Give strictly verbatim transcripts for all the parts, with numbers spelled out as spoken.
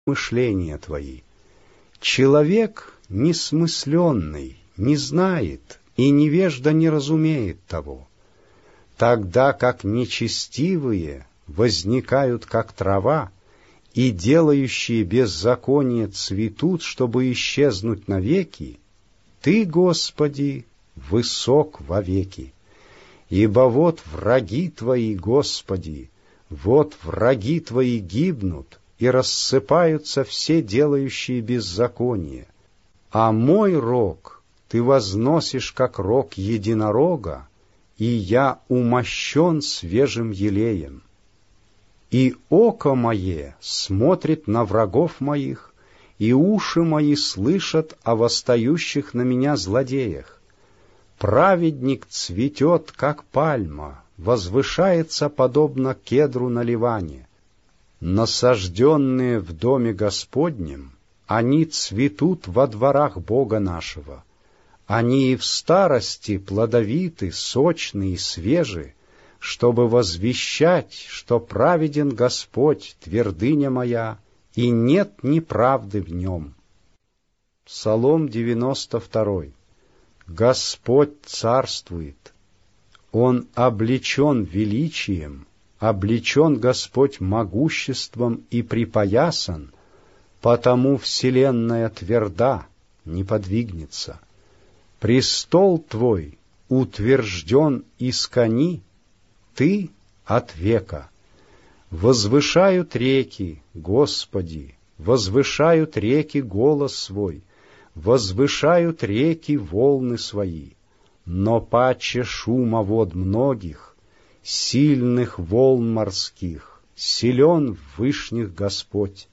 мышления твои. Человек несмысленный не знает, и невежда не разумеет того. Тогда как нечестивые возникают, как трава, и делающие беззаконие цветут, чтобы исчезнуть навеки, Ты, Господи, высок вовеки. Ибо вот враги Твои, Господи, вот враги Твои гибнут, и рассыпаются все делающие беззаконие. А мой рог Ты возносишь, как рог единорога, и я умощен свежим елеем. И око мое смотрит на врагов моих, и уши мои слышат о восстающих на меня злодеях. Праведник цветет, как пальма, возвышается, подобно кедру на Ливане. Насажденные в доме Господнем, они цветут во дворах Бога нашего. Они и в старости плодовиты, сочны и свежи, чтобы возвещать, что праведен Господь, твердыня моя, и нет неправды в нем. Псалом девяносто второй. Господь царствует. Он облечен величием, облечен Господь могуществом и припоясан, потому вселенная тверда, не подвигнется. Престол Твой утвержден из кони, Ты от века. Возвышают реки, Господи, возвышают реки голос свой, возвышают реки волны свои, но паче шума вод многих, сильных волн морских, силен в вышних Господь.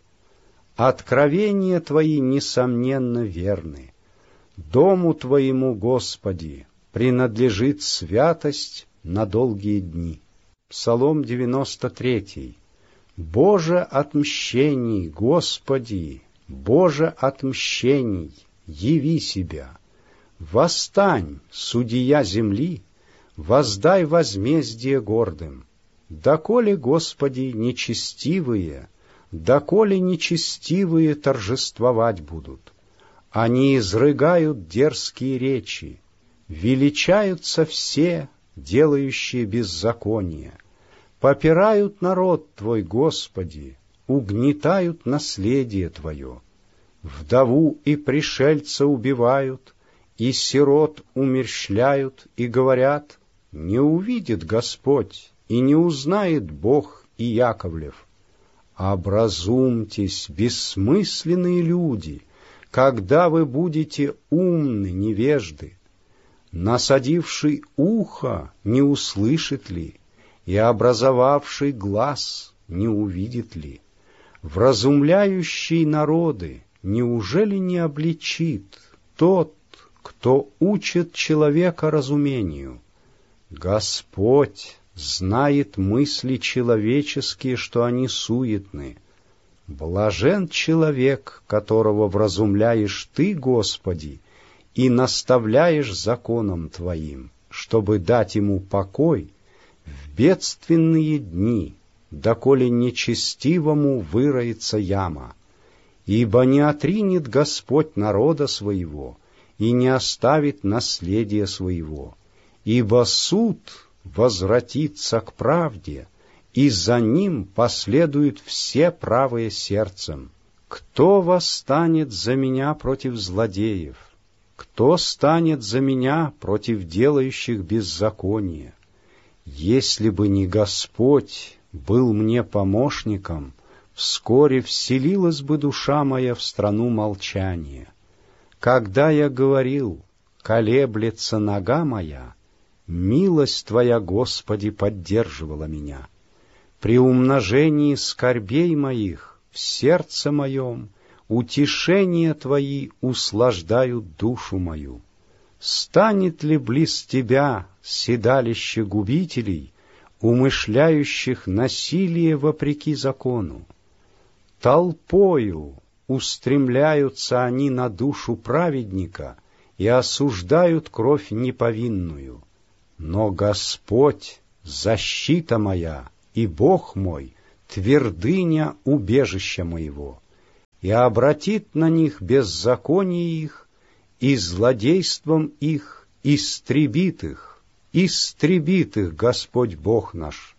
Откровения Твои, несомненно, верны. Дому Твоему, Господи, принадлежит святость на долгие дни. Псалом девяносто третий. Боже отмщений, Господи, Боже отмщений, яви себя. Восстань, судья земли, воздай возмездие гордым. Доколе, Господи, нечестивые, доколе нечестивые торжествовать будут. Они изрыгают дерзкие речи, величаются все, делающие беззаконие, попирают народ Твой, Господи, угнетают наследие Твое, вдову и пришельца убивают, и сирот умерщвляют, и говорят: не увидит Господь, и не узнает Бог и Яковлев. Образумьтесь, бессмысленные люди, когда вы будете умны, невежды. Насадивший ухо не услышит ли, и образовавший глаз не увидит ли? Вразумляющий народы неужели не обличит тот, кто учит человека разумению? Господь знает мысли человеческие, что они суетны. Блажен человек, которого вразумляешь Ты, Господи, и наставляешь законом Твоим, чтобы дать ему покой в бедственные дни, доколе нечестивому выроется яма. Ибо не отринет Господь народа своего и не оставит наследия своего, ибо суд возвратится к правде, и за ним последуют все правые сердцем. Кто восстанет за меня против злодеев? Кто станет за меня против делающих беззаконие? Если бы не Господь был мне помощником, вскоре вселилась бы душа моя в страну молчания. Когда я говорил: колеблется нога моя, милость Твоя, Господи, поддерживала меня. При умножении скорбей моих в сердце моем утешения Твои услаждают душу мою. Станет ли близ Тебя седалище губителей, умышляющих насилие вопреки закону? Толпою устремляются они на душу праведника и осуждают кровь неповинную. Но Господь — защита моя, и Бог мой — твердыня убежища моего. и обратит на них беззаконие их, и злодейством их истребит их, истребит их Господь Бог наш.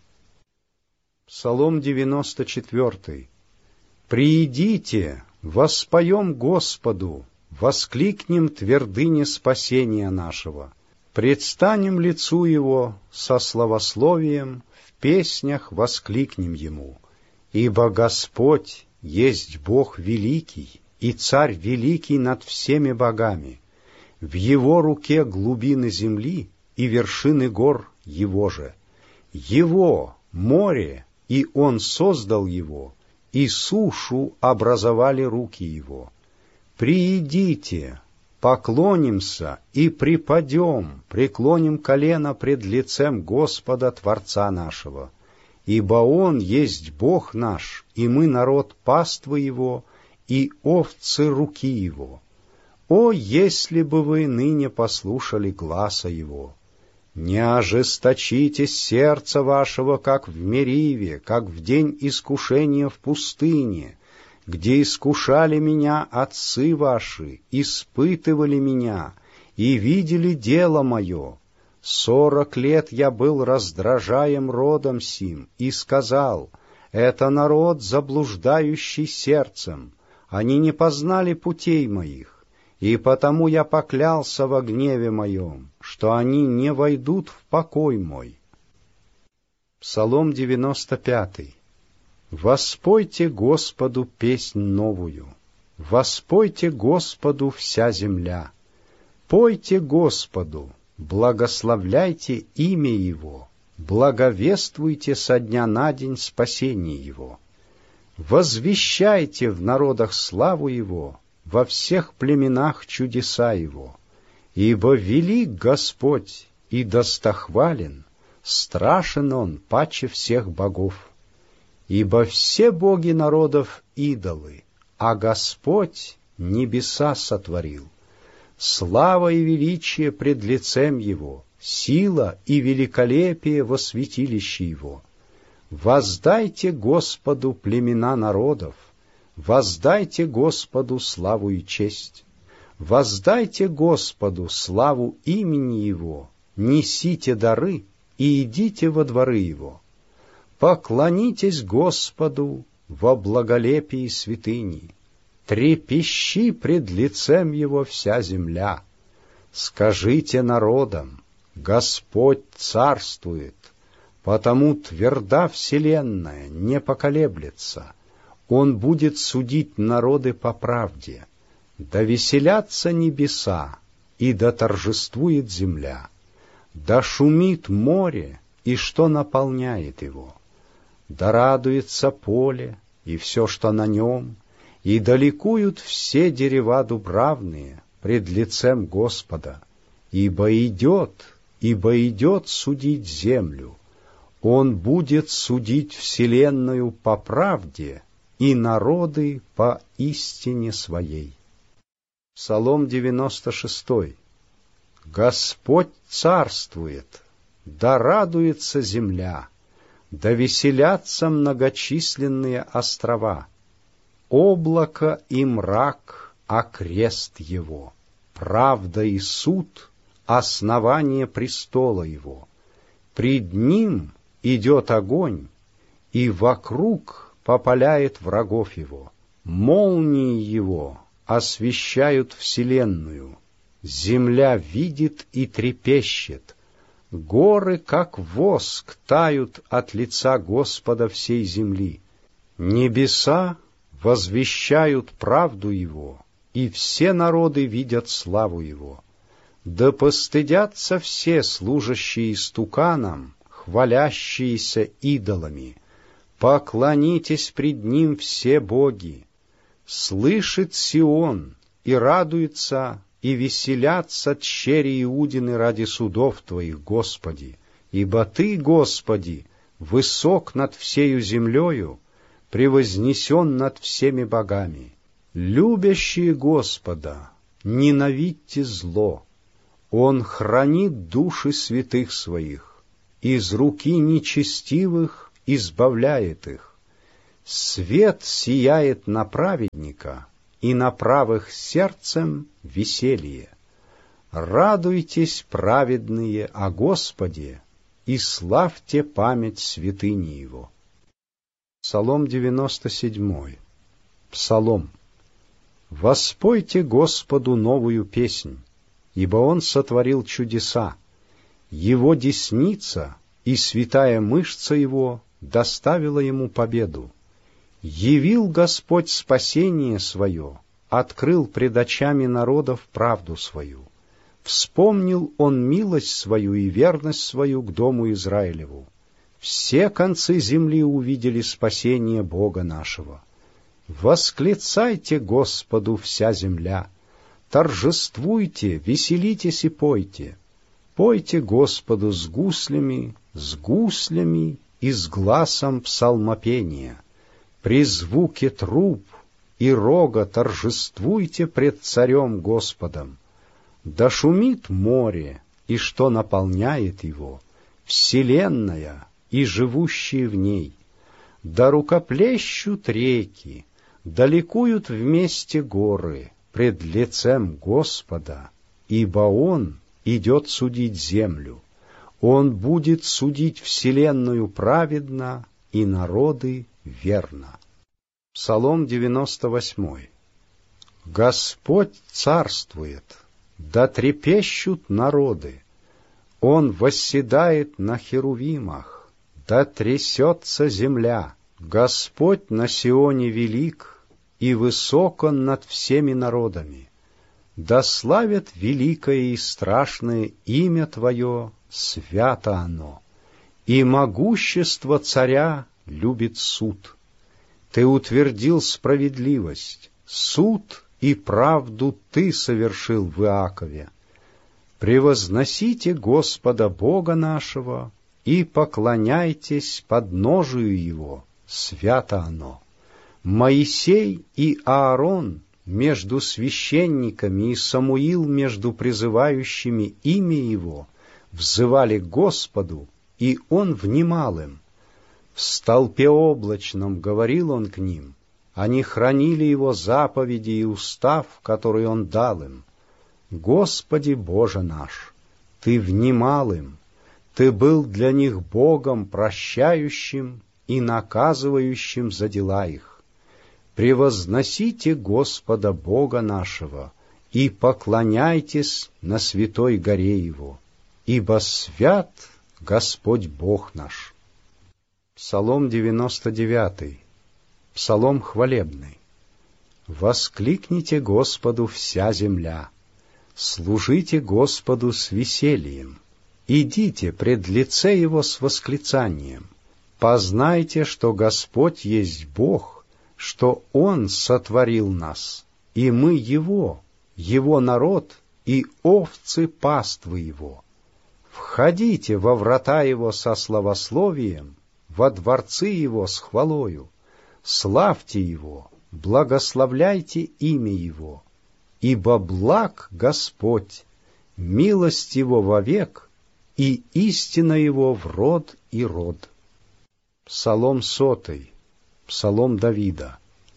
Псалом девяносто четвёртый. «Приидите, воспоем Господу, воскликнем твердыне спасения нашего, предстанем лицу Его со славословием, в песнях воскликнем Ему, ибо Господь есть Бог великий и Царь великий над всеми богами, в Его руке глубины земли и вершины гор Его же, Его море, и Он создал его, и сушу образовали руки Его. Приидите, поклонимся и припадем, преклоним колено пред лицем Господа Творца нашего, ибо Он есть Бог наш, и мы народ паствы Его, и овцы руки Его. О, если бы вы ныне послушали гласа Его! Не ожесточите сердце вашего, как в Мериве, как в день искушения в пустыне, где искушали меня отцы ваши, испытывали меня и видели дело мое. Сорок лет я был раздражаем родом сим, и сказал: это народ, заблуждающий сердцем, они не познали путей моих. И потому я поклялся во гневе моем, что они не войдут в покой мой». Псалом девяносто пятый. «Воспойте Господу песнь новую, воспойте Господу вся земля. Пойте Господу, благословляйте имя Его, благовествуйте со дня на день спасение Его. Возвещайте в народах славу Его, во всех племенах чудеса Его. Ибо велик Господь и достохвален, страшен Он паче всех богов. Ибо все боги народов идолы, а Господь небеса сотворил. Слава и величие пред лицем Его, сила и великолепие во святилище Его. Воздайте Господу племена народов, воздайте Господу славу и честь. Воздайте Господу славу имени Его, несите дары и идите во дворы Его. Поклонитесь Господу во благолепии святыни, трепещи пред лицем Его вся земля. Скажите народам: Господь царствует, потому тверда вселенная, не поколеблется. Он будет судить народы по правде. Да веселятся небеса, и да торжествует земля. Да шумит море, и что наполняет его. Да радуется поле, и все, что на нем, и да ликуют все дерева дубравные пред лицем Господа. Ибо идет, ибо идет судить землю. Он будет судить вселенную по правде, и народы по истине своей. Псалом девяносто шестой. Господь царствует, да радуется земля, да веселятся многочисленные острова. Облако и мрак — окрест его, правда и суд — основание престола его. Пред ним идет огонь, и вокруг попаляет врагов его. Молнии его освещают вселенную. Земля видит и трепещет. Горы, как воск, тают от лица Господа всей земли. Небеса возвещают правду Его, и все народы видят славу Его. Да постыдятся все служащие истуканам, хвалящиеся идолами. Поклонитесь пред Ним все боги. Слышит Сион и радуется, и веселятся тщери Иудины ради судов Твоих, Господи. Ибо Ты, Господи, высок над всею землею, превознесен над всеми богами. Любящие Господа, ненавидьте зло. Он хранит души святых Своих, из руки нечестивых избавляет их. Свет сияет на праведника, и на правых сердцем веселье. Радуйтесь, праведные, о Господе, и славьте память святыни Его. Псалом девяносто седьмой. Псалом. Воспойте Господу новую песнь, ибо Он сотворил чудеса. Его десница и святая мышца Его доставила Ему победу. Явил Господь спасение свое, открыл пред очами народов правду свою. Вспомнил Он милость свою и верность свою к дому Израилеву. Все концы земли увидели спасение Бога нашего. Восклицайте Господу вся земля, торжествуйте, веселитесь и пойте. Пойте Господу с гуслями, с гуслями и с гласом псалмопения. При звуке труб и рога торжествуйте пред Царем Господом. Да шумит море, и что наполняет его, вселенная и живущие в ней. Да рукоплещут реки, да ликуют вместе горы пред лицем Господа, ибо Он идет судить землю. Он будет судить вселенную праведно и народы верно. Псалом девяносто восьмой. Господь царствует, да трепещут народы. Он восседает на херувимах, да трясется земля. Господь на Сионе велик, и высок Он над всеми народами. Да славят великое и страшное имя Твое, свято оно, и могущество царя любит суд. Ты утвердил справедливость, суд и правду Ты совершил в Иакове. Превозносите Господа Бога нашего и поклоняйтесь подножию Его, свято оно. Моисей и Аарон между священниками и Самуил между призывающими имя Его взывали к Господу, и Он внимал им. В столпе облачном говорил Он к ним, они хранили Его заповеди и устав, который Он дал им. Господи Боже наш, Ты внимал им, Ты был для них Богом прощающим и наказывающим за дела их. Превозносите Господа Бога нашего и поклоняйтесь на святой горе Его, ибо свят Господь Бог наш. Псалом девяносто девятый. Псалом хвалебный. Воскликните Господу вся земля, служите Господу с весельем, идите пред лице Его с восклицанием. Познайте, что Господь есть Бог, что Он сотворил нас, и мы Его, Его народ и овцы паствы Его. Входите во врата Его со славословием, во дворцы Его с хвалою. Славьте Его, благословляйте имя Его, ибо благ Господь, милость Его вовек, и истина Его в род и род. Псалом сотый. Псалом Давида.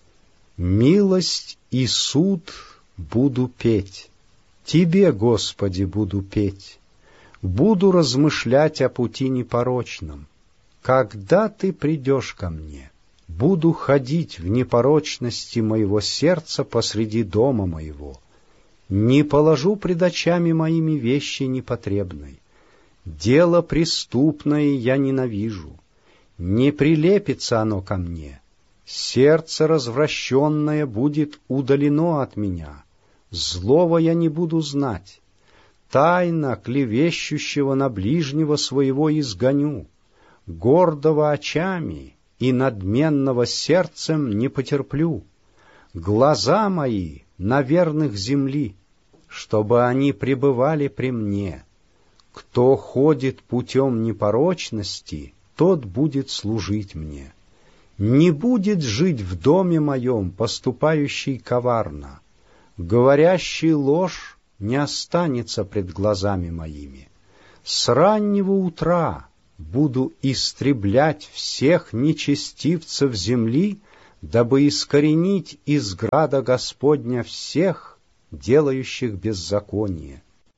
Милость и суд буду петь, Тебе, Господи, буду петь, буду размышлять о пути непорочном. Когда Ты придешь ко мне, буду ходить в непорочности моего сердца посреди дома моего. Не положу пред очами моими вещи непотребной. Дело преступное я ненавижу, не прилепится оно ко мне. Сердце развращенное будет удалено от меня, злого я не буду знать. Тайно клевещущего на ближнего своего изгоню, гордого очами и надменного сердцем не потерплю. Глаза мои на верных земли, чтобы они пребывали при мне. Кто ходит путем непорочности, тот будет служить мне. Не будет жить в доме моем поступающий коварно, говорящий ложь не останется пред глазами моими. С раннего утра буду истреблять всех нечестивцев земли, дабы искоренить из града Господня всех, делающих беззаконие.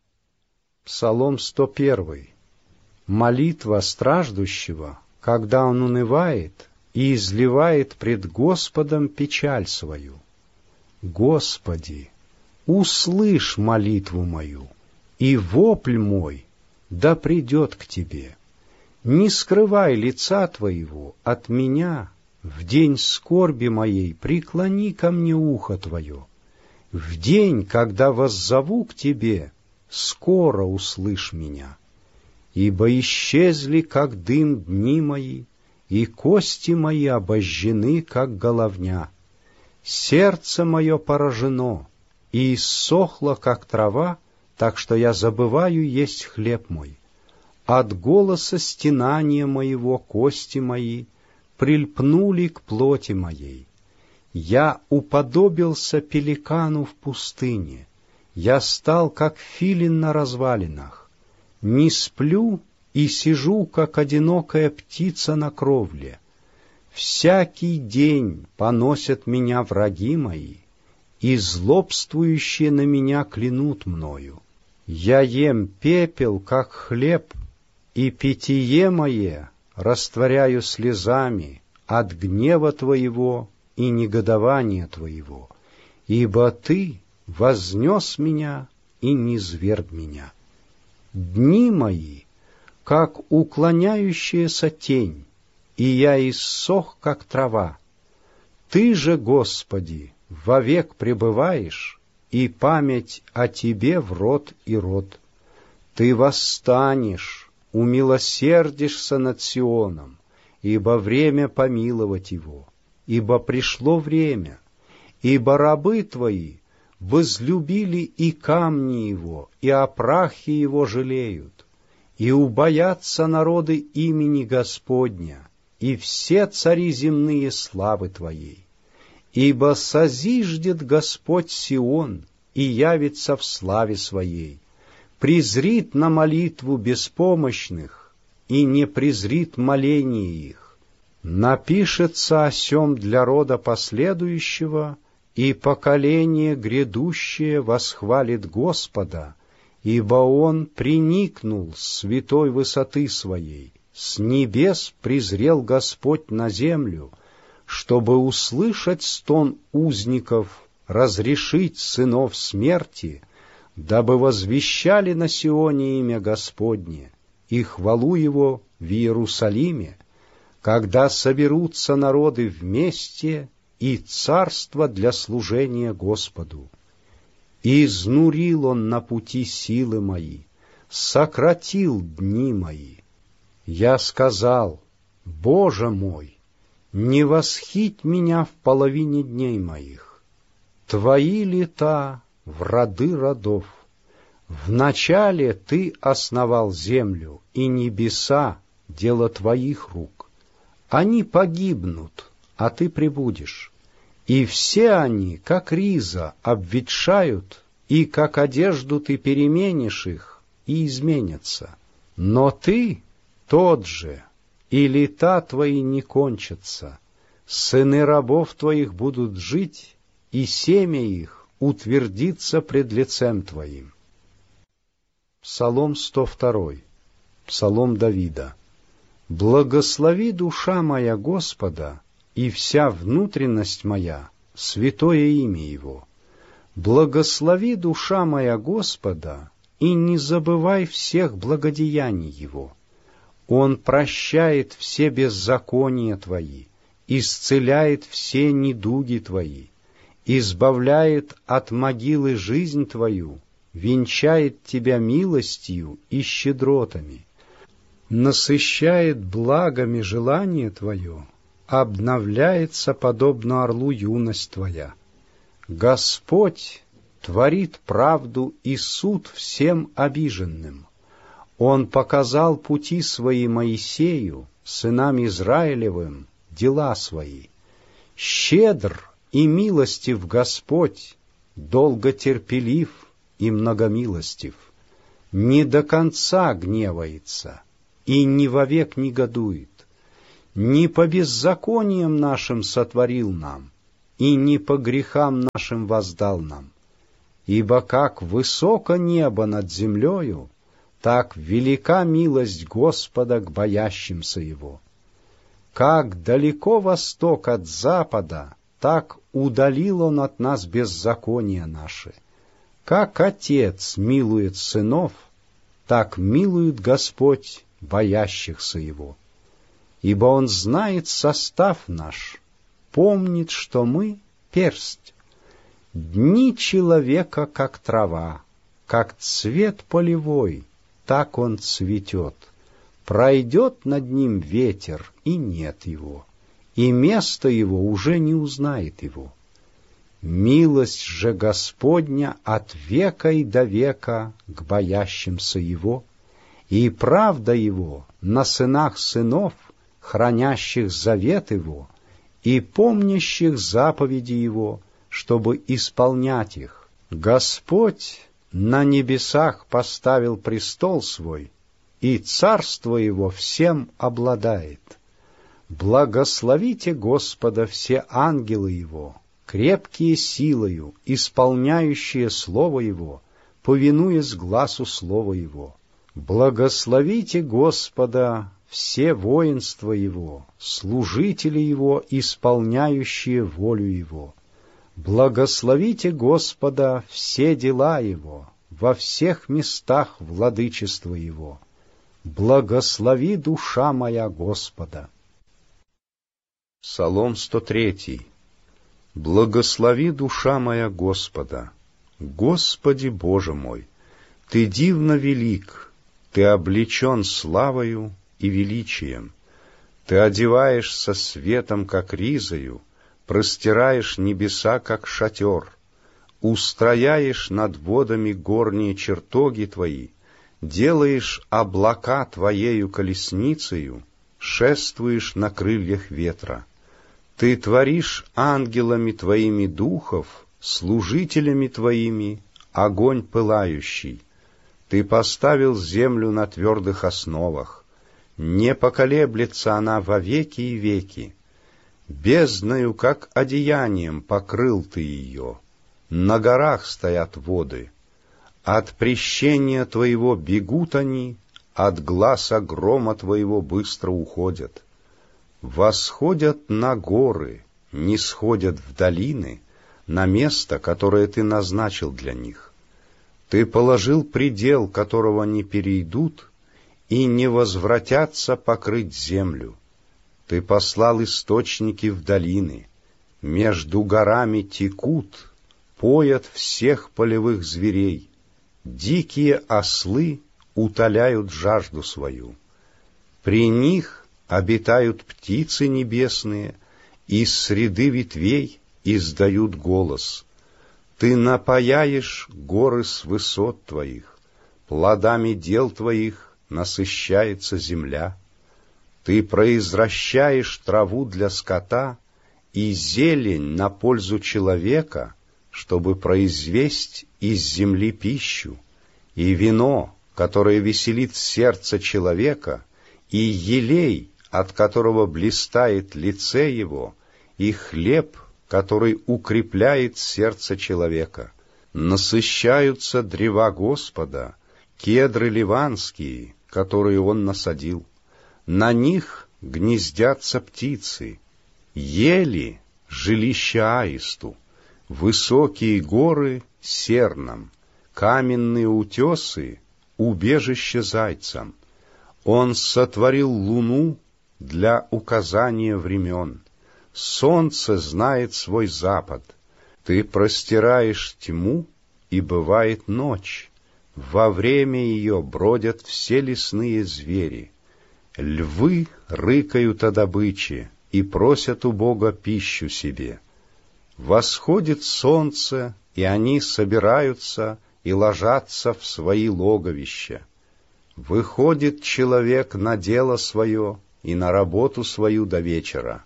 Псалом сто первый. Молитва страждущего, когда он унывает и изливает пред Господом печаль свою. Господи, услышь молитву мою, и вопль мой да придет к Тебе. Не скрывай лица Твоего от меня, в день скорби моей преклони ко мне ухо Твое. В день, когда воззову к Тебе, скоро услышь меня. Ибо исчезли, как дым, дни мои, и кости мои обожжены, как головня. Сердце мое поражено, и иссохло, как трава, так что я забываю есть хлеб мой. От голоса стенания моего кости мои прильпнули к плоти моей. Я уподобился пеликану в пустыне, я стал, как филин на развалинах. Не сплю и сижу, как одинокая птица на кровле. Всякий день поносят меня враги мои, и злобствующие на меня клянут мною. Я ем пепел, как хлеб, и питье мое растворяю слезами от гнева Твоего и негодования Твоего, ибо Ты вознес меня и низвергл меня. Дни мои, как уклоняющаяся тень, и я иссох, как трава. Ты же, Господи, вовек пребываешь, и память о Тебе в род и род. Ты восстанешь, умилосердишься над Сионом, ибо время помиловать его, ибо пришло время, ибо рабы Твои возлюбили и камни его, и о прахе его жалеют, и убоятся народы имени Господня, и все цари земные славы Твоей. Ибо созиждет Господь Сион, и явится в славе Своей, презрит на молитву беспомощных, и не презрит моление их. Напишется о сем для рода последующего, и поколение грядущее восхвалит Господа, ибо Он приникнул с святой высоты Своей, с небес презрел Господь на землю, чтобы услышать стон узников, разрешить сынов смерти, дабы возвещали на Сионе имя Господне и хвалу Его в Иерусалиме, когда соберутся народы вместе и царство для служения Господу. И изнурил Он на пути силы мои, сократил дни мои. Я сказал: Боже мой, не восхить меня в половине дней моих. Твои лета в роды родов. Вначале Ты основал землю, и небеса — дело Твоих рук. Они погибнут, а Ты пребудешь. И все они, как риза, обветшают, и как одежду Ты переменишь их, и изменятся. Но Ты тот же, и лета Твои не кончатся. Сыны рабов Твоих будут жить, и семя их утвердится пред лицем Твоим. Псалом сто второй. Псалом Давида. Благослови душа моя Господа, и вся внутренность моя святое имя Его. Благослови душа моя Господа, и не забывай всех благодеяний Его. Он прощает все беззакония Твои, исцеляет все недуги Твои, избавляет от могилы жизнь Твою, венчает Тебя милостью и щедротами, насыщает благами желание Твое, обновляется подобно орлу юность Твоя. Господь творит правду и суд всем обиженным. Он показал пути Свои Моисею, сынам Израилевым, дела Свои. Щедр и милостив Господь, долго терпелив и многомилостив, не до конца гневается, и ни вовек негодует. Не по беззакониям нашим сотворил нам, и не по грехам нашим воздал нам. Ибо как высоко небо над землею, так велика милость Господа к боящимся Его. Как далеко восток от запада, так удалил Он от нас беззакония наши. Как Отец милует сынов, так милует Господь боящихся Его. Ибо Он знает состав наш, помнит, что мы — персть. Дни человека, как трава, как цвет полевой, так он цветет. Пройдет над ним ветер, и нет его, и место его уже не узнает его. Милость же Господня от века и до века к боящимся Его, и правда Его на сынах сынов, хранящих завет Его и помнящих заповеди Его, чтобы исполнять их. Господь на небесах поставил престол свой, и царство Его всем обладает. Благословите Господа все ангелы Его, крепкие силою, исполняющие Слово Его, повинуясь гласу Слова Его. Благословите Господа все воинства Его, служители Его, исполняющие волю Его. Благословите Господа все дела Его, во всех местах владычества Его. Благослови душа моя Господа. Псалом сто три. Благослови душа моя Господа. Господи Боже мой, Ты дивно велик, Ты облечен славою и величием. Ты одеваешься светом, как ризою, простираешь небеса, как шатер, устрояешь над водами горние чертоги Твои, делаешь облака Твоею колесницею, шествуешь на крыльях ветра. Ты творишь ангелами Твоими духов, служителями Твоими огонь пылающий. Ты поставил землю на твердых основах, не поколеблется она во веки и веки. Бездною, как одеянием, покрыл Ты ее, на горах стоят воды. От прещения Твоего бегут они, от гласа грома Твоего быстро уходят. Восходят на горы, не сходят в долины, на место, которое Ты назначил для них. Ты положил предел, которого не перейдут, и не возвратятся покрыть землю. Ты послал источники в долины, между горами текут, поят всех полевых зверей. Дикие ослы утоляют жажду свою. При них обитают птицы небесные, из среды ветвей издают голос. Ты напояешь горы с высот Твоих, плодами дел Твоих насыщается земля. Ты произвращаешь траву для скота и зелень на пользу человека, чтобы произвесть из земли пищу, и вино, которое веселит сердце человека, и елей, от которого блистает лице его, и хлеб, который укрепляет сердце человека. Насыщаются древа Господа, кедры ливанские, которые Он насадил. На них гнездятся птицы, ели жилища аисту, высокие горы — сернам, каменные утесы — убежище зайцам. Он сотворил луну для указания времен. Солнце знает свой запад. Ты простираешь тьму, и бывает ночь. Во время ее бродят все лесные звери. Львы рыкают о добыче и просят у Бога пищу себе. Восходит солнце, и они собираются и ложатся в свои логовища. Выходит человек на дело свое и на работу свою до вечера.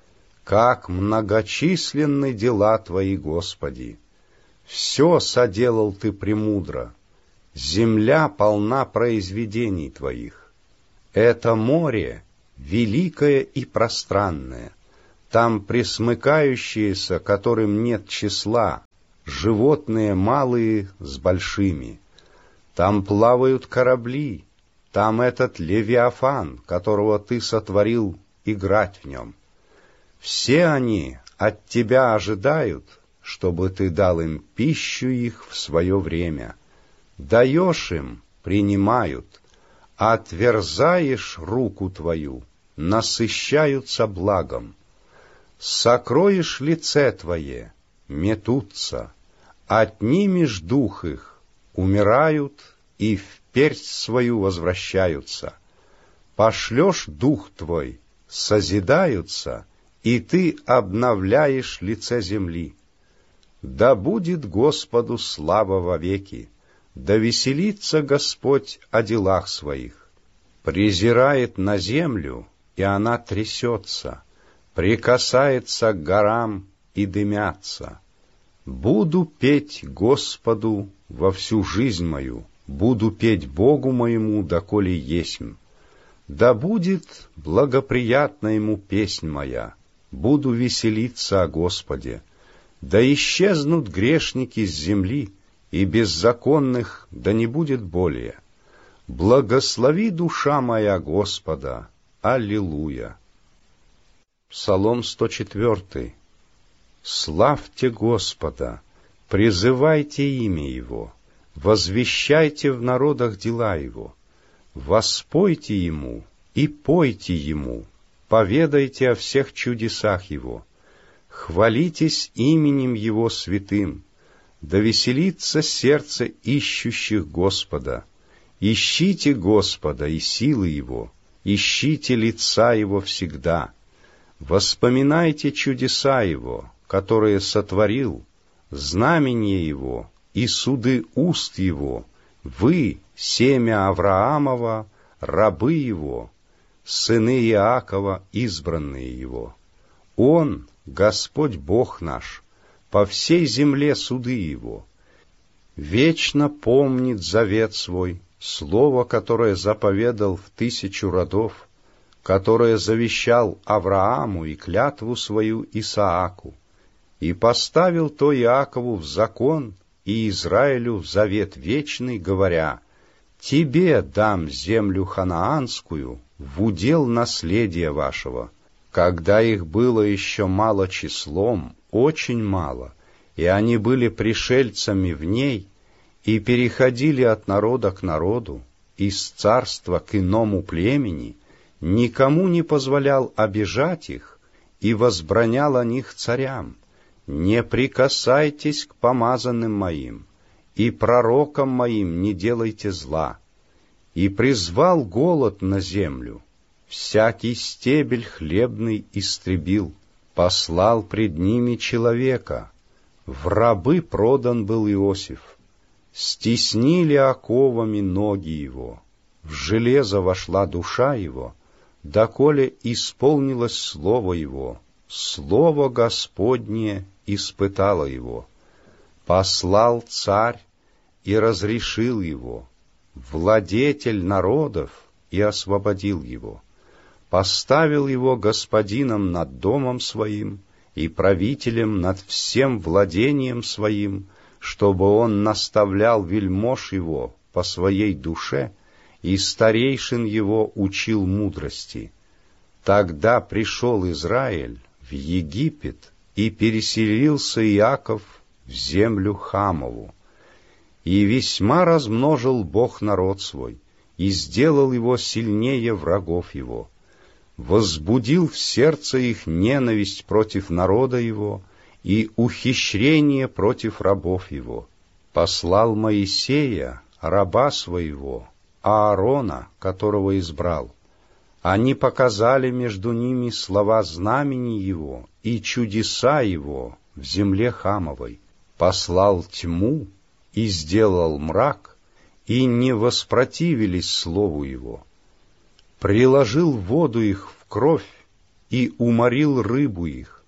Как многочисленны дела Твои, Господи! Все соделал Ты премудро. Земля полна произведений Твоих. Это море великое и пространное, там пресмыкающиеся, которым нет числа, животные малые с большими. Там плавают корабли, там этот Левиафан, которого ты сотворил играть в нем. Все они от тебя ожидают, чтобы ты дал им пищу их в свое время. Даешь им — принимают, отверзаешь руку твою — насыщаются благом. Сокроешь лице твое — метутся, отнимешь дух их — умирают и в персть свою возвращаются. Пошлешь дух твой — созидаются, и ты обновляешь лице земли. Да будет Господу слава вовеки, да веселится Господь о делах своих. Презирает на землю, и она трясется, прикасается к горам, и дымятся. Буду петь Господу во всю жизнь мою, буду петь Богу моему, доколе есмь. Да будет благоприятна ему песнь моя, буду веселиться о Господе. Да исчезнут грешники с земли, и беззаконных да не будет более. Благослови, душа моя, Господа. Аллилуйя. Псалом сто четвёртый. Славьте Господа, призывайте имя Его, возвещайте в народах дела Его, воспойте Ему и пойте Ему, поведайте о всех чудесах Его, хвалитесь именем Его святым, да веселится сердце ищущих Господа. Ищите Господа и силы Его, ищите лица Его всегда. Воспоминайте чудеса Его, которые сотворил, знамения Его и суды уст Его. Вы, семя Авраамова, рабы Его, сыны Иакова, избранные Его. Он, Господь Бог наш, по всей земле суды Его. Вечно помнит завет свой, слово, которое заповедал в тысячу родов, которое завещал Аврааму и клятву свою Исааку, и поставил то Иакову в закон и Израилю в завет вечный, говоря: «Тебе дам землю ханаанскую в удел наследия вашего». Когда их было еще мало числом, очень мало, и они были пришельцами в ней, и переходили от народа к народу, из царства к иному племени, никому не позволял обижать их и возбранял о них царям: «Не прикасайтесь к помазанным моим, и пророкам моим не делайте зла». И призвал голод на землю, всякий стебель хлебный истребил, послал пред ними человека. В рабы продан был Иосиф, стеснили оковами ноги его, в железо вошла душа его, доколе исполнилось слово его, слово Господне испытало его. Послал царь и разрешил его, владетель народов и освободил его. Поставил его господином над домом своим и правителем над всем владением своим, чтобы он наставлял вельмож его по своей душе, и старейшин его учил мудрости. Тогда пришел Израиль в Египет, и переселился Иаков в землю Хамову. И весьма размножил Бог народ свой, и сделал его сильнее врагов его. Возбудил в сердце их ненависть против народа его и ухищрение против рабов его. Послал Моисея, раба своего, Аарона, которого избрал. Они показали между ними слова знамений его и чудеса его в земле Хамовой. Послал тьму и сделал мрак, и не воспротивились слову его. Приложил воду их в кровь и уморил рыбу их.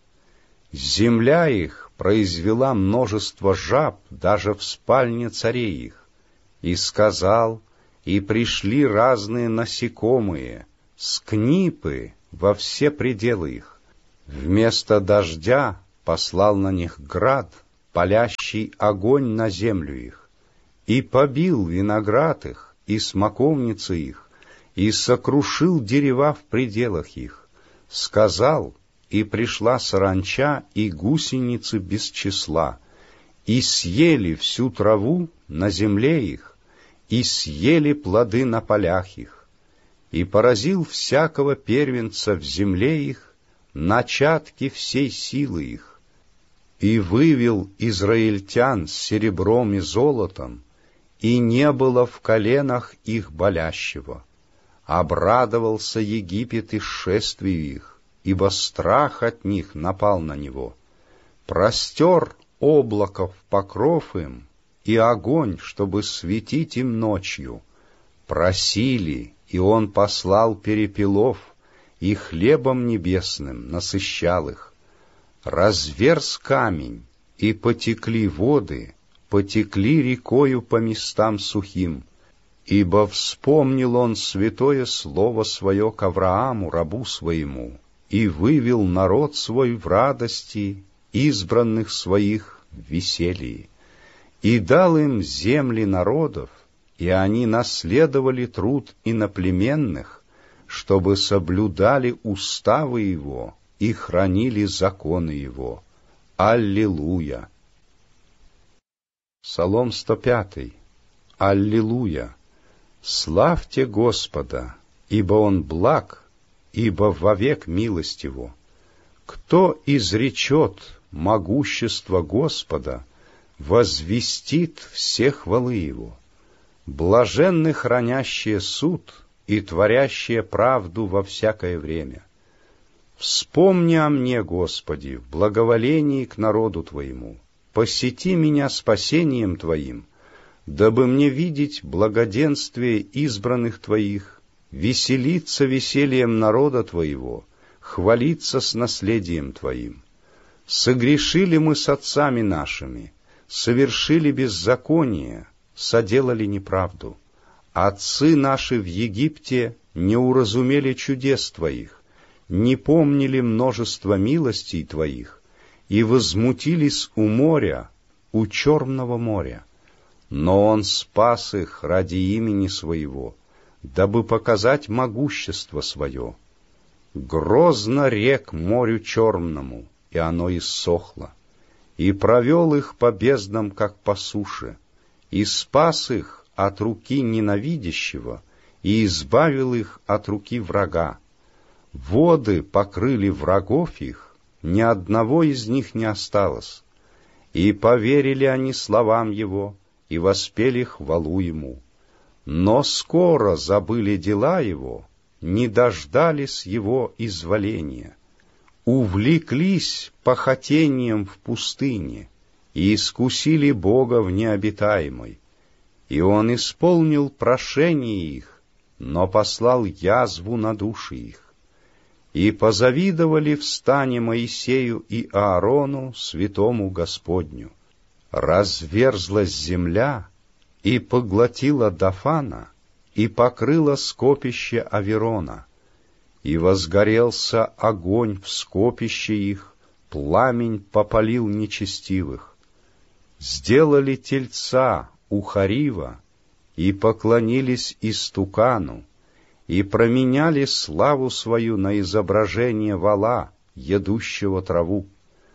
Земля их произвела множество жаб даже в спальне царей их. И сказал: и пришли разные насекомые, скнипы во все пределы их. Вместо дождя послал на них град, палящий огонь на землю их, и побил виноград их, и смоковницы их, и сокрушил дерева в пределах их. Сказал, и пришла саранча и гусеницы без числа, и съели всю траву на земле их, и съели плоды на полях их, и поразил всякого первенца в земле их, начатки всей силы их, и вывел израильтян с серебром и золотом, и не было в коленах их болящего. Обрадовался Египет и шествию их, ибо страх от них напал на него. Простер облаков покров им, и огонь, чтобы светить им ночью. Просили, и он послал перепелов, и хлебом небесным насыщал их. Разверз камень, и потекли воды, потекли рекою по местам сухим, ибо вспомнил он святое слово свое к Аврааму, рабу своему, и вывел народ свой в радости, избранных своих в веселье, и дал им земли народов, и они наследовали труд иноплеменных, чтобы соблюдали уставы его и хранили законы его. Аллилуйя! Псалом сто пятый. Аллилуйя! Славьте Господа, ибо Он благ, ибо вовек милость Его. Кто изречет могущество Господа, возвестит все хвалы Его. Блаженны хранящие суд и творящие правду во всякое время. Вспомни о мне, Господи, в благоволении к народу Твоему. Посети меня спасением Твоим, дабы мне видеть благоденствие избранных Твоих, веселиться весельем народа Твоего, хвалиться с наследием Твоим. Согрешили мы с отцами нашими, совершили беззаконие, соделали неправду. Отцы наши в Египте не уразумели чудес Твоих, не помнили множество милостей Твоих, и возмутились у моря, у Черного моря. Но Он спас их ради имени Своего, дабы показать могущество Свое. Грозно рек морю Черному, и оно иссохло, и провел их по безднам, как по суше, и спас их от руки ненавидящего, и избавил их от руки врага. Воды покрыли врагов их, ни одного из них не осталось. И поверили они словам Его, и воспели хвалу Ему. Но скоро забыли дела Его, не дождались Его изволения. Увлеклись похотением в пустыне и искусили Бога в необитаемой. И Он исполнил прошение их, но послал язву на души их. И позавидовали в стане Моисею и Аарону, святому Господню. Разверзлась земля, и поглотила Дафана, и покрыла скопище Аверона. И возгорелся огонь в скопище их, пламень попалил нечестивых. Сделали тельца у Харива, и поклонились истукану, и променяли славу свою на изображение вола, едущего траву.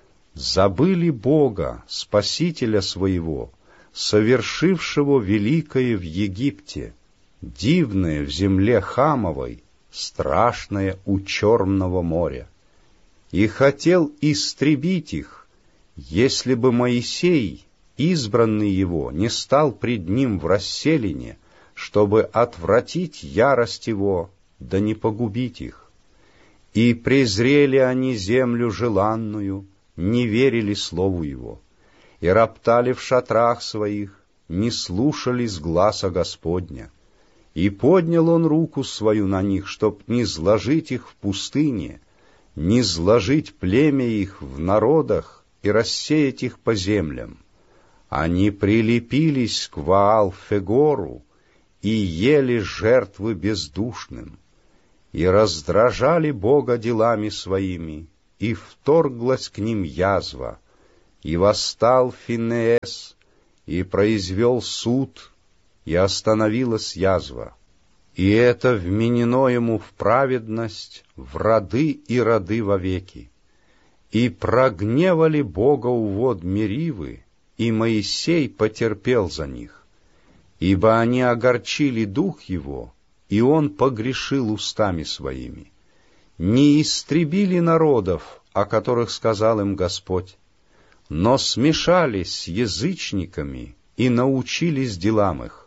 Забыли Бога, Спасителя своего, совершившего великое в Египте, дивное в земле Хамовой, страшное у Черного моря. И хотел истребить их, если бы Моисей, избранный его, не стал пред ним в расселине, чтобы отвратить ярость его, да не погубить их. И презрели они землю желанную, не верили слову его, и роптали в шатрах своих, не слушались гласа Господня. И поднял он руку свою на них, чтоб не сложить их в пустыне, не сложить племя их в народах и рассеять их по землям. Они прилепились к Ваал-Фегору, и ели жертвы бездушным, и раздражали Бога делами своими, и вторглась к ним язва, и восстал Финеес, и произвел суд, и остановилась язва. И это вменено ему в праведность, в роды и роды вовеки. И прогневали Бога у вод Меривы, и Моисей потерпел за них, ибо они огорчили дух его, и он погрешил устами своими. Не истребили народов, о которых сказал им Господь, но смешались с язычниками и научились делам их,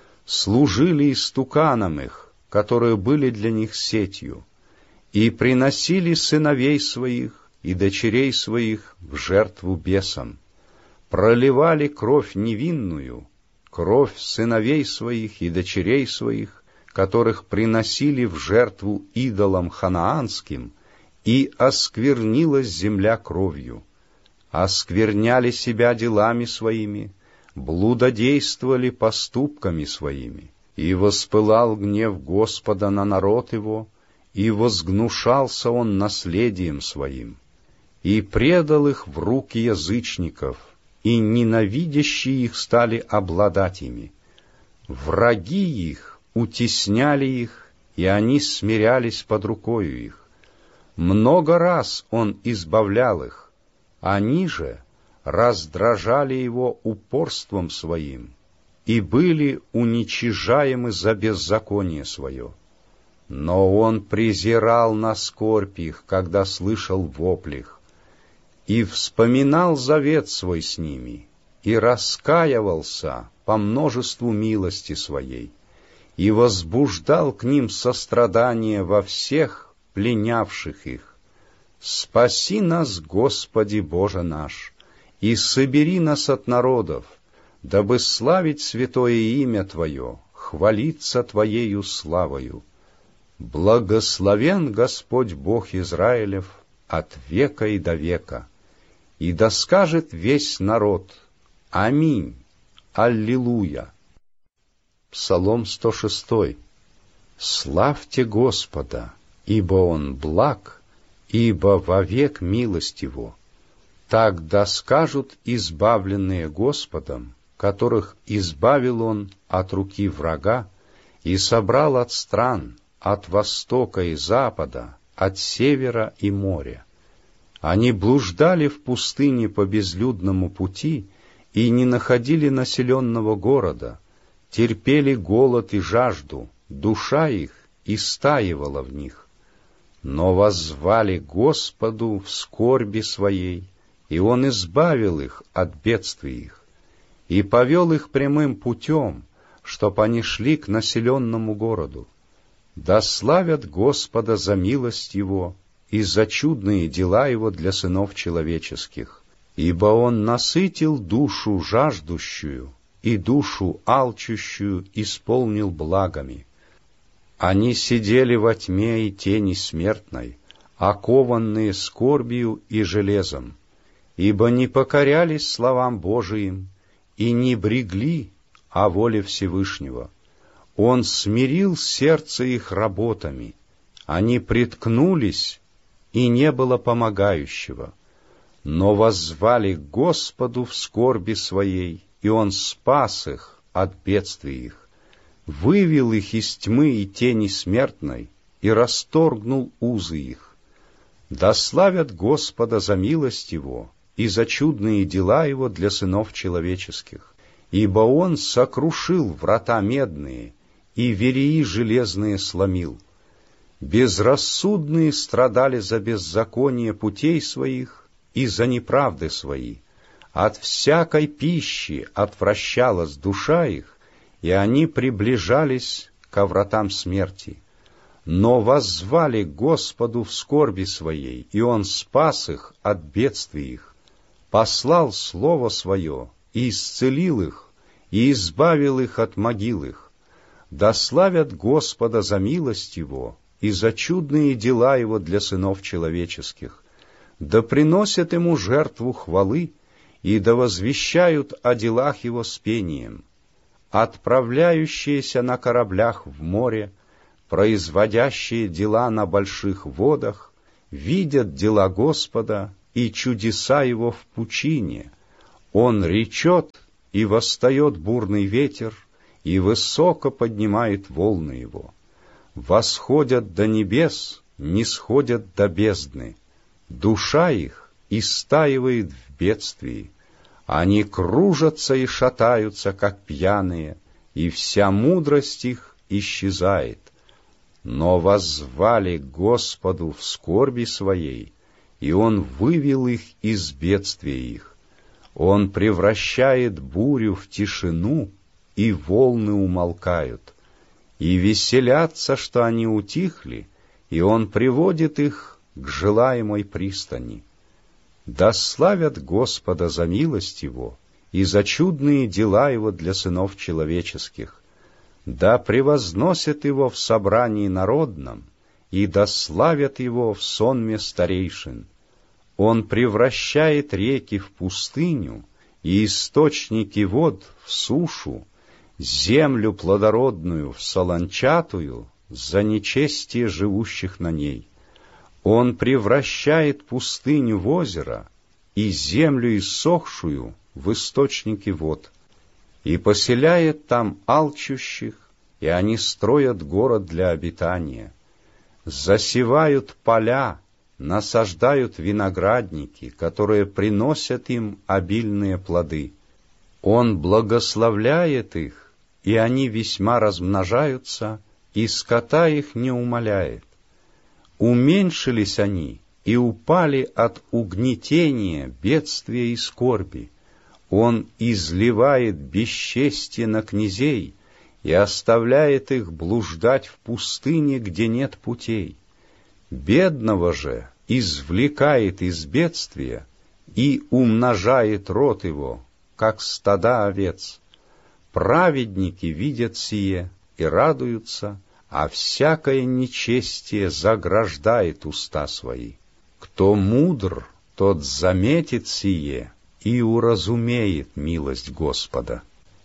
служили истуканам их, которые были для них сетью, и приносили сыновей своих и дочерей своих в жертву бесам, проливали кровь невинную, кровь сыновей своих и дочерей своих, которых приносили в жертву идолам ханаанским, и осквернилась земля кровью, оскверняли себя делами своими, блудодействовали поступками своими, и воспылал гнев Господа на народ его, и возгнушался он наследием своим, и предал их в руки язычников, и ненавидящие их стали обладать ими. Враги их утесняли их, и они смирялись под рукою их. Много раз он избавлял их, они же раздражали его упорством своим и были уничижаемы за беззаконие свое. Но он презирал на скорбь их, когда слышал вопль их, и вспоминал завет свой с ними, и раскаивался по множеству милости своей, и возбуждал к ним сострадание во всех пленявших их. Спаси нас, Господи Боже наш, и собери нас от народов, дабы славить святое имя Твое, хвалиться Твоею славою. Благословен Господь Бог Израилев от века и до века. И да скажет весь народ: Аминь, Аллилуйя. Псалом сто шесть. Славьте Господа, ибо Он благ, ибо вовек милость Его. Так да скажут избавленные Господом, которых избавил Он от руки врага и собрал от стран, от востока и запада, от севера и моря. Они блуждали в пустыне по безлюдному пути и не находили населенного города, терпели голод и жажду, душа их истаивала в них. Но воззвали Господу в скорби своей, и Он избавил их от бедствий их, и повел их прямым путем, чтоб они шли к населенному городу. Да славят Господа за милость Его и за чудные дела Его для сынов человеческих, ибо Он насытил душу жаждущую и душу алчущую исполнил благами. Они сидели во тьме и тени смертной, окованные скорбью и железом, ибо не покорялись словам Божиим и не брегли о воле Всевышнего. Он смирил сердце их работами, они приткнулись, и не было помогающего. Но воззвали к Господу в скорби своей, и Он спас их от бедствий их, вывел их из тьмы и тени смертной и расторгнул узы их. Да славят Господа за милость Его и за чудные дела Его для сынов человеческих, ибо Он сокрушил врата медные и вереи железные сломил. Безрассудные страдали за беззаконие путей своих и за неправды свои. От всякой пищи отвращалась душа их, и они приближались ко вратам смерти. Но воззвали к Господу в скорби своей, и Он спас их от бедствий их, послал Слово Свое, и исцелил их, и избавил их от могил их. Да славят Господа за милость Его и за чудные дела Его для сынов человеческих. Да приносят Ему жертву хвалы, и да возвещают о делах Его с пением. отправляющиеся на кораблях в море, производящие дела на больших водах, видят дела Господа и чудеса Его в пучине. Он речет, и восстает бурный ветер, и высоко поднимает волны Его. Восходят до небес, нисходят до бездны. Душа их истаивает в бедствии. Они кружатся и шатаются, как пьяные, и вся мудрость их исчезает. Но воззвали к Господу в скорби своей, и Он вывел их из бедствия их. Он превращает бурю в тишину, и волны умолкают, и веселятся, что они утихли, и Он приводит их к желаемой пристани. Да славят Господа за милость Его и за чудные дела Его для сынов человеческих. Да превозносят Его в собрании народном, и да славят Его в сонме старейшин. Он превращает реки в пустыню и источники вод в сушу, землю плодородную в солончатую за нечестие живущих на ней. Он превращает пустыню в озеро и землю иссохшую в источники вод, и поселяет там алчущих, и они строят город для обитания, засевают поля, насаждают виноградники, которые приносят им обильные плоды. Он благословляет их, и они весьма размножаются, и скота их не умаляет. Уменьшились они и упали от угнетения, бедствия и скорби. Он изливает бесчестие на князей и оставляет их блуждать в пустыне, где нет путей. Бедного же извлекает из бедствия и умножает род его, как стада овец. Праведники видят сие и радуются, а всякое нечестие заграждает уста свои. Кто мудр, тот заметит сие и уразумеет милость Господа.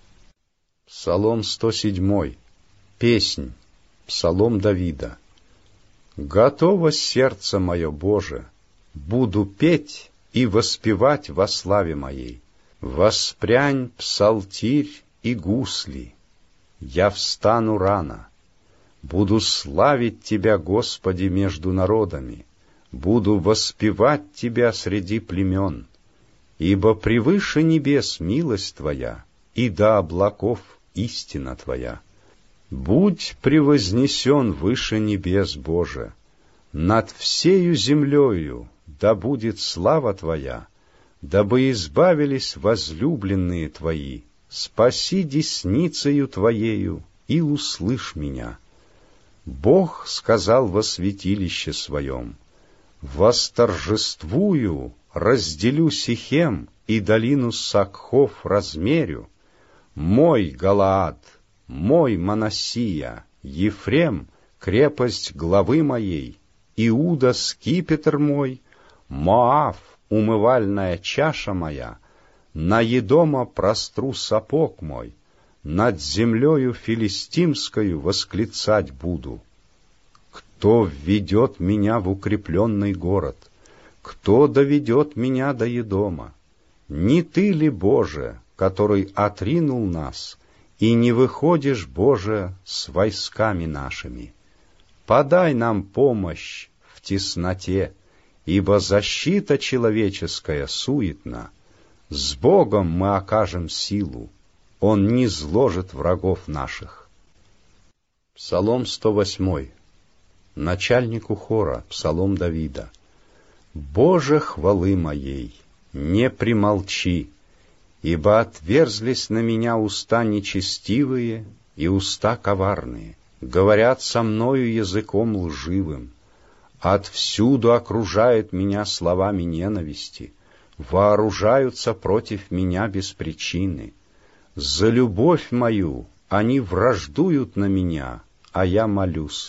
Псалом сто семь. Песнь. Псалом Давида. Готово сердце мое, Боже, буду петь и воспевать во славе моей. Воспрянь псалтирь и гусли, я встану рано. Буду славить Тебя, Господи, между народами, буду воспевать Тебя среди племен, ибо превыше небес милость Твоя, и до облаков истина Твоя. Будь превознесен выше небес, Боже, над всею землею да будет слава Твоя, дабы избавились возлюбленные Твои, спаси десницею Твоею и услышь меня. Бог сказал во святилище Своем: восторжествую, разделю Сихем и долину Сакхов размерю. Мой Галаад, мой Манассия, Ефрем, крепость главы моей, Иуда, скипетр мой, Моав, умывальная чаша моя, на Едома простру сапог мой, над землею филистимскою восклицать буду. Кто введет меня в укрепленный город? Кто доведет меня до Едома? Не Ты ли, Боже, который отринул нас, и не выходишь, Боже, с войсками нашими? Подай нам помощь в тесноте, ибо защита человеческая суетна. С Богом мы окажем силу, Он низложит врагов наших. Псалом сто восемь. Начальнику хора, псалом Давида. Боже хвалы моей, не примолчи, ибо отверзлись на меня уста нечестивые и уста коварные, говорят со мною языком лживым. Отвсюду окружают меня словами ненависти, вооружаются против меня без причины. За любовь мою они враждуют на меня, а я молюсь.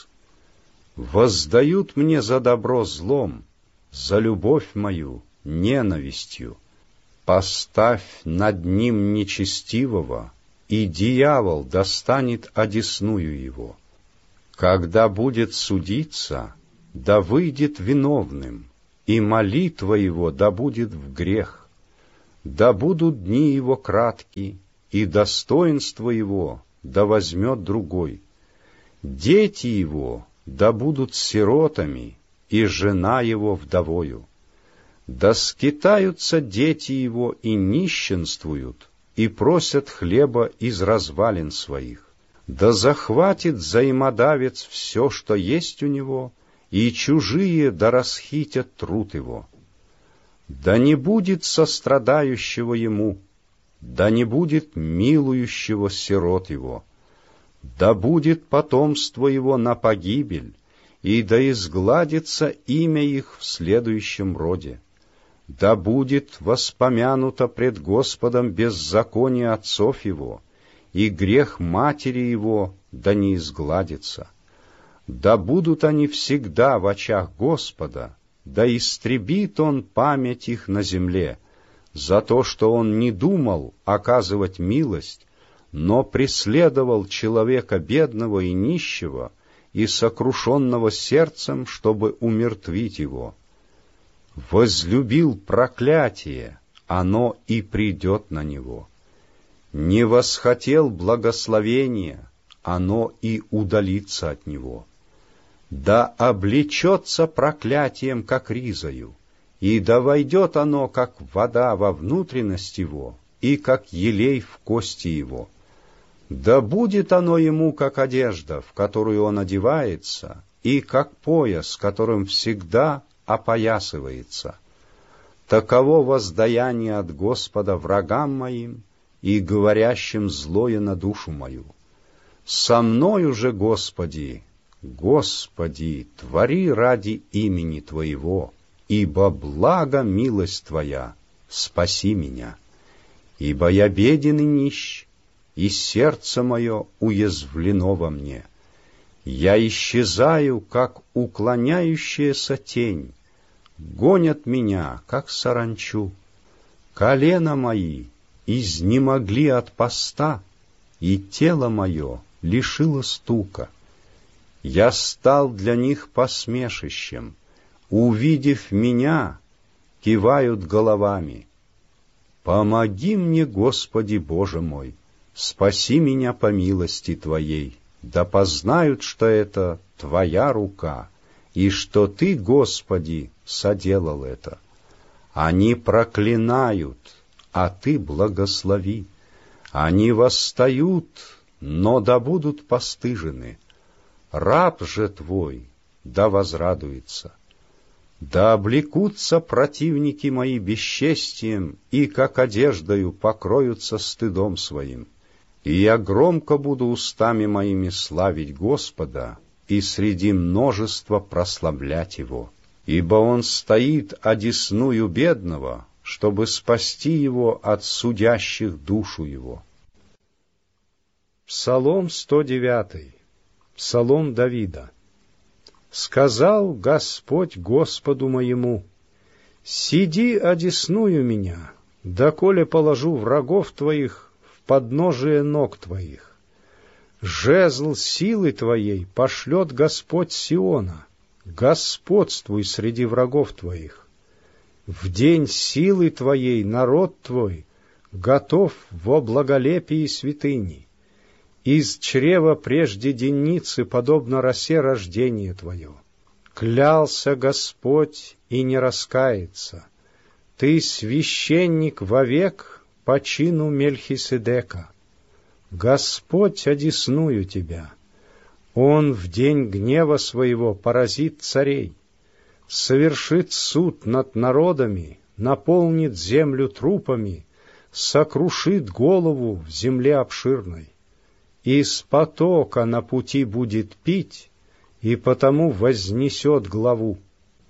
Воздают мне за добро злом, за любовь мою ненавистью. Поставь над ним нечестивого, и дьявол достанет одесную его. Когда будет судиться, да выйдет виновным, и молитва его да будет в грех. Да будут дни его кратки, и достоинство его да возьмет другой. Дети его да будут сиротами, и жена его вдовою. Да скитаются дети его и нищенствуют, и просят хлеба из развалин своих. Да захватит взаимодавец все, что есть у него, и чужие да расхитят труд его. Да не будет сострадающего ему, да не будет милующего сирот его. Да будет потомство его на погибель, и да изгладится имя их в следующем роде. Да будет воспомянуто пред Господом беззаконие отцов его, и грех матери его да не изгладится. Да будут они всегда в очах Господа, да истребит он память их на земле, за то, что он не думал оказывать милость, но преследовал человека бедного и нищего и сокрушенного сердцем, чтобы умертвить его. Возлюбил проклятие, оно и придет на него. Не восхотел благословения, оно и удалится от него. Да облечется проклятием, как ризою, и да войдет оно, как вода во внутренность его, и как елей в кости его. Да будет оно ему, как одежда, в которую он одевается, и как пояс, которым всегда опоясывается. Таково воздаяние от Господа врагам моим и говорящим злое на душу мою. Со мною же, Господи, Господи, твори ради имени Твоего, ибо благо милость Твоя, спаси меня. Ибо я беден и нищ, и сердце мое уязвлено во мне. Я исчезаю, как уклоняющаяся тень, гонят меня, как саранчу. Колена мои изнемогли от поста, и тело мое лишило стука. Я стал для них посмешищем, увидев меня, кивают головами. Помоги мне, Господи Боже мой, спаси меня по милости Твоей, да познают, что это Твоя рука, и что Ты, Господи, соделал это. Они проклинают, а Ты благослови. Они восстают, но да будут постыжены. Раб же Твой да возрадуется. Да облекутся противники мои бесчестием, и как одеждою покроются стыдом своим. И я громко буду устами моими славить Господа, и среди множества прославлять Его. Ибо Он стоит одесную бедного, чтобы спасти его от судящих душу его. Псалом сто девятый. Псалом Давида. «Сказал Господь Господу моему, сиди одесную меня, доколе положу врагов твоих в подножие ног твоих. Жезл силы твоей пошлет Господь Сиона, господствуй среди врагов твоих. В день силы твоей народ твой готов во благолепии святыни. Из чрева прежде денницы, подобно росе, рождение твое. Клялся Господь и не раскается. Ты священник вовек по чину Мельхиседека. Господь одесную тебя. Он в день гнева своего поразит царей, совершит суд над народами, наполнит землю трупами, сокрушит голову в земле обширной. Из потока на пути будет пить, и потому вознесет главу».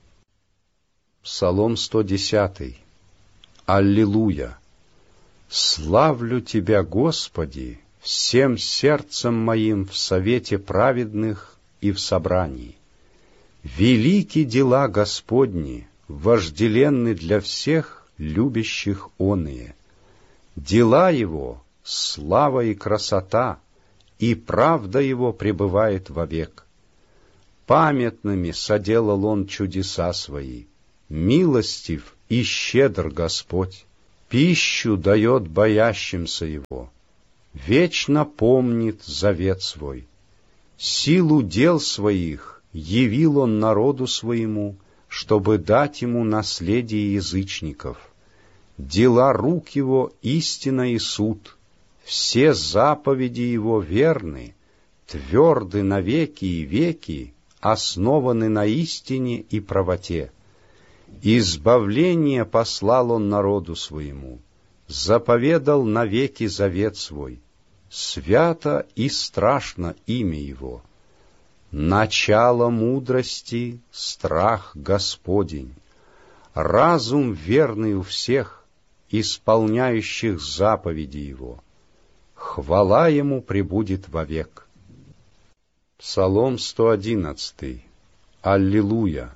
Псалом сто десятый. Аллилуйя! Славлю Тебя, Господи, всем сердцем моим в совете праведных и в собрании. Велики дела Господни, вожделенны для всех любящих оные. Дела Его слава и красота, и правда его пребывает вовек. Памятными соделал он чудеса свои, милостив и щедр Господь, пищу дает боящимся его, вечно помнит завет свой. Силу дел своих явил он народу своему, чтобы дать ему наследие язычников. Дела рук его истина и суд, все заповеди его верны, тверды навеки и веки, основаны на истине и правоте. Избавление послал он народу своему, заповедал навеки завет свой. Свято и страшно имя его. Начало мудрости — страх Господень, разум верный у всех, исполняющих заповеди его. Хвала ему пребудет вовек. Псалом сто одиннадцатый. Аллилуйя!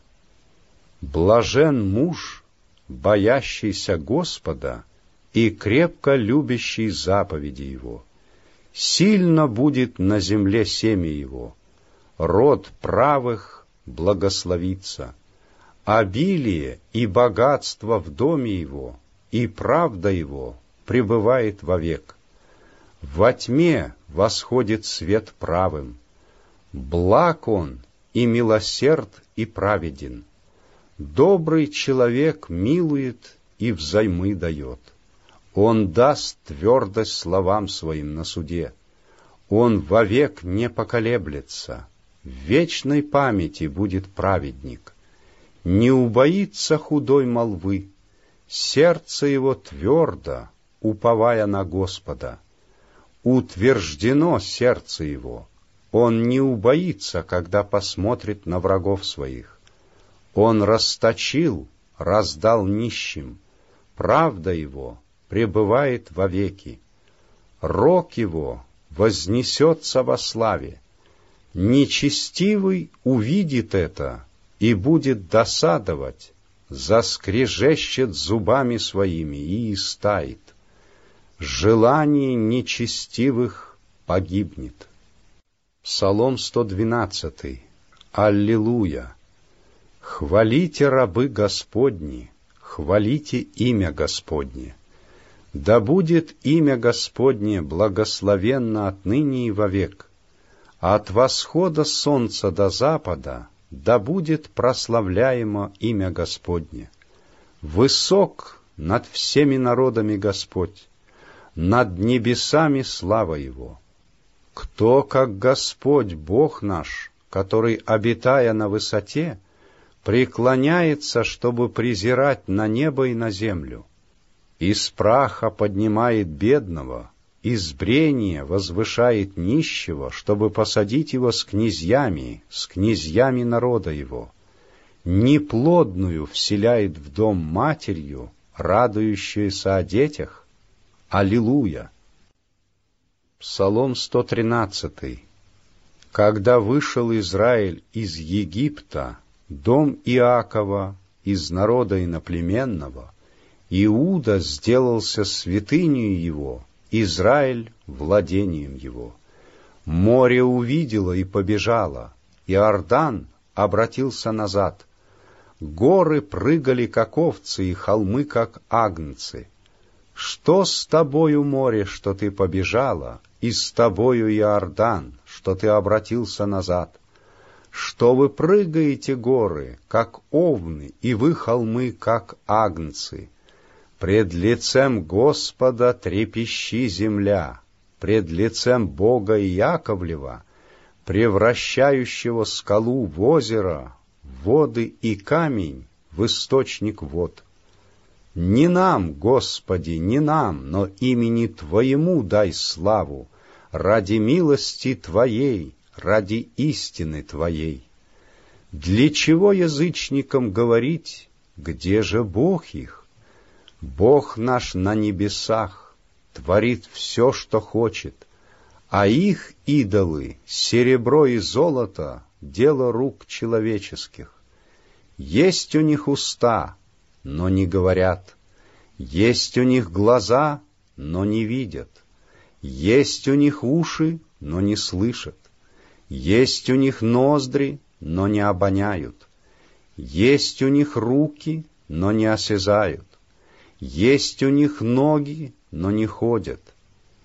Блажен муж, боящийся Господа и крепко любящий заповеди его. Сильно будет на земле семя его, род правых благословится. Обилие и богатство в доме его, и правда его пребывает вовек. Во тьме восходит свет правым, благ он и милосерд и праведен. Добрый человек милует и взаймы дает. Он даст твердость словам своим на суде. Он вовек не поколеблется. В вечной памяти будет праведник. Не убоится худой молвы. Сердце его твердо, уповая на Господа. Утверждено сердце его. Он не убоится, когда посмотрит на врагов своих. Он расточил, раздал нищим. Правда его пребывает вовеки. Рог его вознесется во славе. Нечестивый увидит это и будет досадовать, заскрежещет зубами своими и истает. Желание нечестивых погибнет. Псалом сто двенадцатый. Аллилуйя! Хвалите рабы Господни, хвалите имя Господне. Да будет имя Господне благословенно отныне и вовек. От восхода солнца до запада да будет прославляемо имя Господне. Высок над всеми народами Господь, над небесами слава Его. Кто, как Господь, Бог наш, который, обитая на высоте, преклоняется, чтобы презирать на небо и на землю, из праха поднимает бедного, из брения возвышает нищего, чтобы посадить его с князьями, с князьями народа его, неплодную вселяет в дом матерью, радующуюся о детях. Аллилуйя! Псалом сто тринадцатый. Когда вышел Израиль из Египта, дом Иакова из народа иноплеменного, Иуда сделался святынею его, Израиль владением его. Море увидело и побежало, Иордан обратился назад. Горы прыгали, как овцы, и холмы, как агнцы. Что с тобою, море, что ты побежала, и с тобою, Иордан, что ты обратился назад? Что вы прыгаете, горы, как овны, и вы, холмы, как агнцы? Пред лицем Господа трепещи земля, пред лицем Бога Иаковлева, превращающего скалу в озеро, воды и камень в источник вод. Не нам, Господи, не нам, но имени Твоему дай славу, ради милости Твоей, ради истины Твоей. Для чего язычникам говорить, где же Бог их? Бог наш на небесах творит все, что хочет, а их идолы, серебро и золото, дело рук человеческих. Есть у них уста, но не говорят, есть у них глаза, но не видят, Есть у них уши, но не слышат. Есть у них ноздри, но не обоняют. Есть у них руки, но не осязают. Есть у них ноги, но не ходят.